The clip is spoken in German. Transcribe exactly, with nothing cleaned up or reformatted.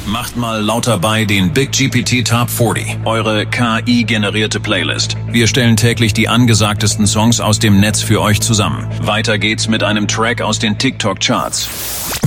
Macht mal lauter bei den Big G P T Top vierzig, eure K I-generierte Playlist. Wir stellen täglich die angesagtesten Songs aus dem Netz für euch zusammen. Weiter geht's mit einem Track aus den TikTok-Charts.